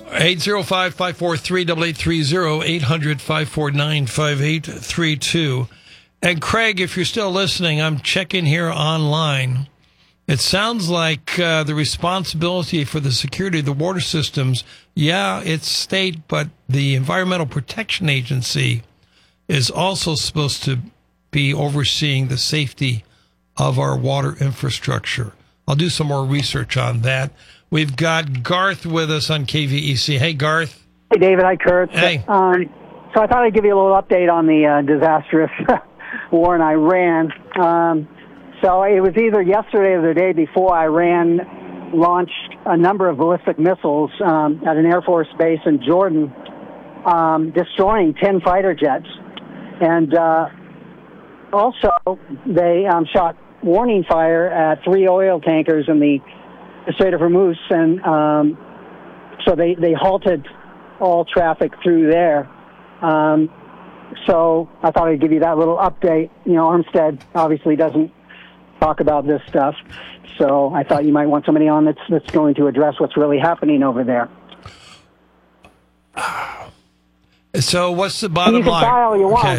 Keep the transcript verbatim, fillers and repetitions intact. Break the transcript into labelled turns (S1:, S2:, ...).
S1: eight zero five, five four three, eight eight three zero, eight hundred, five four nine, five eight three two. And Craig, if you're still listening, I'm checking here online. It sounds like uh, the responsibility for the security of the water systems, yeah, it's state, but the Environmental Protection Agency is also supposed to be overseeing the safety of our water infrastructure. I'll do some more research on that. We've got Garth with us on K V E C. Hey, Garth.
S2: Hey, David. Hi, Kurt.
S1: Hey.
S2: Um, so I thought I'd give you a little update on the uh, disastrous war in Iran. Um, so it was either yesterday or the day before Iran launched a number of ballistic missiles um, at an Air Force base in Jordan, um, destroying ten fighter jets. And uh, also, they um, shot warning fire at three oil tankers in the Strait of Hormuz, and um, so they, they halted all traffic through there. Um, so I thought I'd give you that little update. You know, Armstead obviously doesn't talk about this stuff, so I thought you might want somebody on that's, that's going to address what's really happening over there.
S1: So what's the bottom
S2: you can
S1: line?
S2: buy all you want.
S1: Okay.